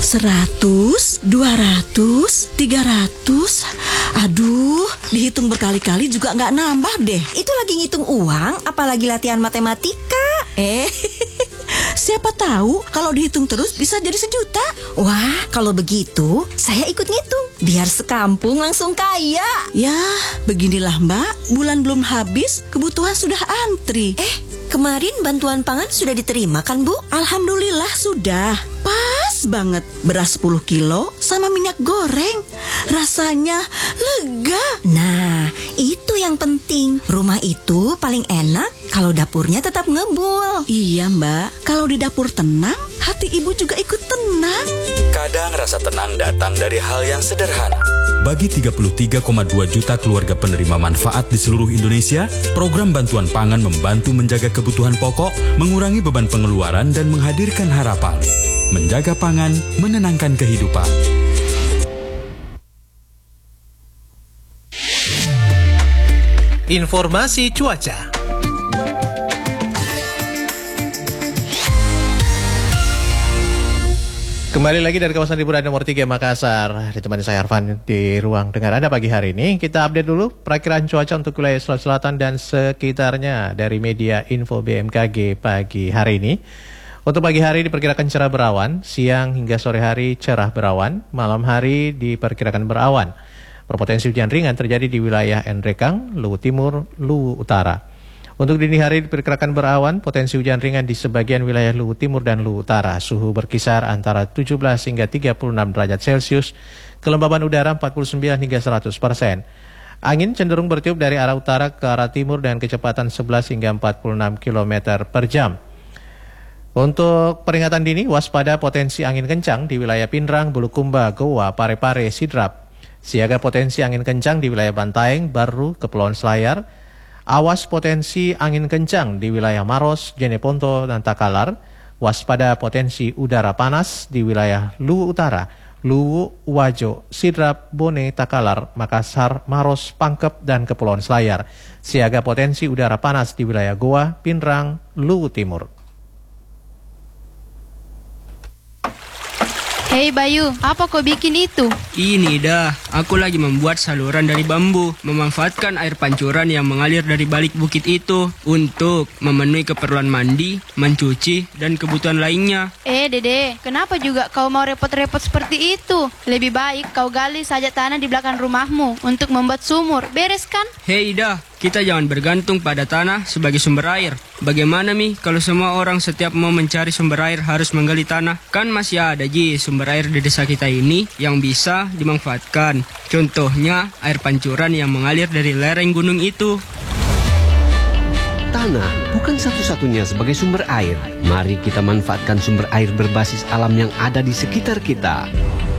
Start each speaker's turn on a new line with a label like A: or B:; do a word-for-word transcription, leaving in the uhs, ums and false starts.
A: Seratus, dua ratus, tiga ratus. Aduh, dihitung berkali-kali juga nggak nambah deh.
B: Itu lagi ngitung uang, apalagi latihan matematika.
A: Eh, siapa tahu kalau dihitung terus bisa jadi sejuta.
B: Wah, kalau begitu saya ikut ngitung. Biar sekampung langsung kaya.
A: Ya, beginilah Mbak, bulan belum habis, kebutuhan sudah antri.
B: Eh, kemarin bantuan pangan sudah diterima kan, Bu?
A: Alhamdulillah sudah. Pas banget, beras sepuluh kilo sama minyak goreng. Rasanya lega.
B: Nah, itu yang penting. Rumah itu paling enak kalau dapurnya tetap ngebul.
A: Iya Mbak, kalau di dapur tenang, hati ibu juga ikut tenang.
C: Kadang rasa tenang datang dari hal yang sederhana. Bagi tiga puluh tiga koma dua juta keluarga penerima manfaat di seluruh Indonesia, program bantuan pangan membantu menjaga kebutuhan pokok, mengurangi beban pengeluaran dan menghadirkan harapan. Menjaga pangan, menenangkan kehidupan.
D: Informasi cuaca. Kembali lagi dari kawasan liburan nomor tiga Makassar. Ditemani saya Arfan di ruang dengar Anda pagi hari ini. Kita update dulu perakiraan cuaca untuk wilayah Sulawesi Selatan dan sekitarnya dari media Info B M K G pagi hari ini. Untuk pagi hari diperkirakan cerah berawan, siang hingga sore hari cerah berawan, malam hari diperkirakan berawan. Berpotensi hujan ringan terjadi di wilayah Nrekang, Luwu Timur, Luwu Utara. Untuk dini hari diperkirakan berawan, potensi hujan ringan di sebagian wilayah Luwu Timur dan Luwu Utara. Suhu berkisar antara tujuh belas hingga tiga puluh enam derajat Celcius, kelembaban udara empat puluh sembilan hingga seratus persen. Angin cenderung bertiup dari arah utara ke arah timur dengan kecepatan sebelas hingga empat puluh enam kilometer per jam. Untuk peringatan dini, waspada potensi angin kencang di wilayah Pindrang, Bulukumba, Goa, Parepare, Sidrap. Siaga potensi angin kencang di wilayah Bantaeng, Baru, Kepulauan Selayar. Awas potensi angin kencang di wilayah Maros, Jeneponto, dan Takalar. Waspada potensi udara panas di wilayah Luwu Utara, Luwu, Wajo, Sidrap, Bone, Takalar, Makassar, Maros, Pangkep, dan Kepulauan Selayar. Siaga potensi udara panas di wilayah Goa, Pindrang, Luwu Timur.
E: Hei Bayu, apa kau bikin itu?
F: Ini dah, aku lagi membuat saluran dari bambu, memanfaatkan air pancuran yang mengalir dari balik bukit itu untuk memenuhi keperluan mandi, mencuci, dan kebutuhan lainnya.
E: Eh Dede, kenapa juga kau mau repot-repot seperti itu? Lebih baik kau gali saja tanah di belakang rumahmu untuk membuat sumur, beres kan?
F: Hei dah, kita jangan bergantung pada tanah sebagai sumber air. Bagaimana Mi kalau semua orang setiap mau mencari sumber air harus menggali tanah? Kan masih ada Ji sumber air di desa kita ini yang bisa dimanfaatkan. Contohnya air pancuran yang mengalir dari lereng gunung itu.
G: Tanah bukan satu-satunya sebagai sumber air. Mari kita manfaatkan sumber air berbasis alam yang ada di sekitar kita.